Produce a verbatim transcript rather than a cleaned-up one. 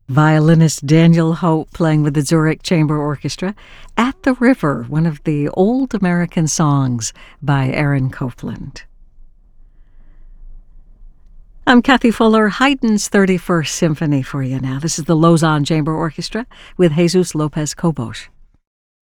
Violinist Daniel Hope playing with the Zurich Chamber Orchestra. At the River, one of the old American songs by Aaron Copland. I'm Kathy Fuller, Haydn's thirty-first Symphony for you now. This is the Lausanne Chamber Orchestra with Jesus Lopez Cobos.